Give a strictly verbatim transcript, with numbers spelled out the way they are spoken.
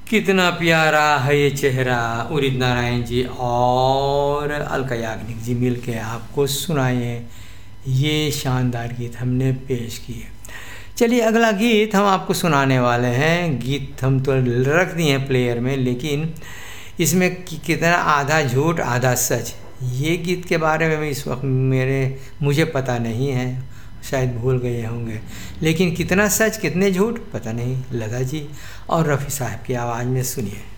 कितना प्यारा है ये चेहरा। उदित नारायण जी और अलका याग्निक जी मिलके आपको सुनाए हैं। ये शानदार गीत हमने पेश किए। चलिए अगला गीत हम आपको सुनाने वाले हैं। गीत हम तो रख दिए हैं प्लेयर में, लेकिन इसमें कि कितना आधा झूठ आधा सच, ये गीत के बारे में इस वक्त मेरे मुझे पता नहीं है, शायद भूल गए होंगे, लेकिन कितना सच कितने झूठ पता नहीं। लता जी और रफ़ी साहब की आवाज़ में सुनिए।